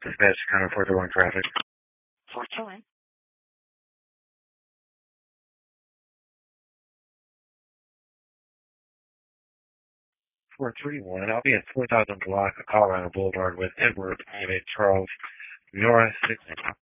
Dispatch Counter 431 traffic. 421. 431. I'll be at 4000 block of Colorado Boulevard with Edward and Charles Nora 6.